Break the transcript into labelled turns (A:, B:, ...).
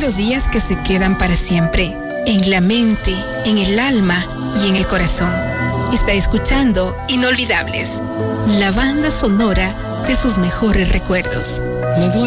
A: melodías que se quedan para siempre, en la mente, en el alma y en el corazón. Está escuchando Inolvidables, la banda sonora de sus mejores recuerdos.